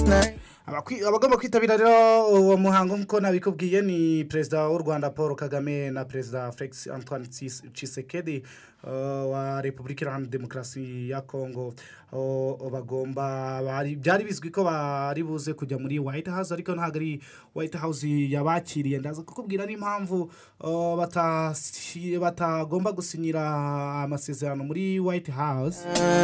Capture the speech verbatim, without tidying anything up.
Abakwi- abagomba kwitabira rero uwo muhango nk'uko nabikubwiye ni perezida w'u Rwanda Paul Kagame na perezida Felix Antoine Tsis- Tshisekedi uh, wa Repubulika Iharanira Demokarasi ya Kongo. Uh, bagomba bari byari bizwi ko bari buze kujya muri White House ariko ntabwo ari White House yabakiriye. Ndaza kukubwira n'impamvu uh, batasi- batagomba gusinyira amasezerano muri White House.